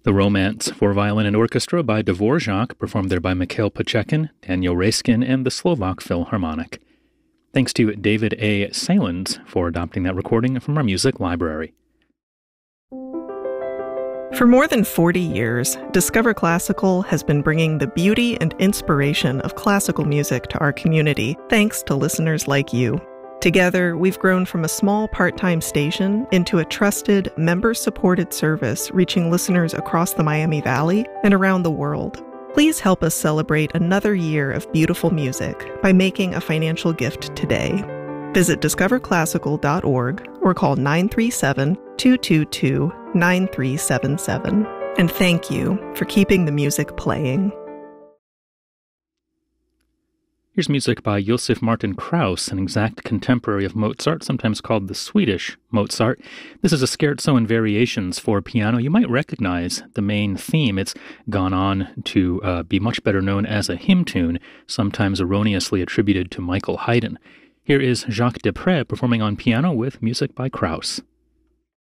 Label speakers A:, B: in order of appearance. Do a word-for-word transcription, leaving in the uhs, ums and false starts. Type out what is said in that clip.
A: The Romance for Violin and Orchestra by Dvorak, performed there by Mikhail Pachekin, Daniel Raskin, and the Slovak Philharmonic. Thanks to David A. Salins for adopting that recording from our music library.
B: For more than forty years, Discover Classical has been bringing the beauty and inspiration of classical music to our community, thanks to listeners like you. Together, we've grown from a small part-time station into a trusted, member-supported service reaching listeners across the Miami Valley and around the world. Please help us celebrate another year of beautiful music by making a financial gift today. Visit discover classical dot org or call nine three seven, two two two, nine three seven seven. And thank you for keeping the music playing.
A: Here's music by Josef Martin Krauss, an exact contemporary of Mozart, sometimes called the Swedish Mozart. This is a scherzo in variations for piano. You might recognize the main theme. It's gone on to uh, be much better known as a hymn tune, sometimes erroneously attributed to Michael Haydn. Here is Jacques Deprez performing on piano with music by Krauss.